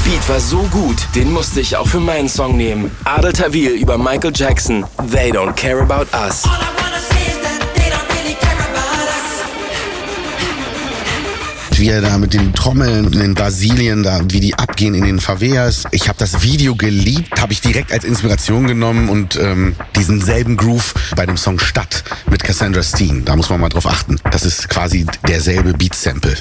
Beat war so gut, den musste ich auch für meinen Song nehmen. Adel Tawil über Michael Jackson, They Don't Care About Us. Wie er da mit den Trommeln in Brasilien, da, wie die abgehen in den Favelas. Ich habe das Video geliebt, habe ich direkt als Inspiration genommen und diesen selben Groove bei dem Song Stadt mit Cassandra Steen. Da muss man mal drauf achten. Das ist quasi derselbe Beat-Sample.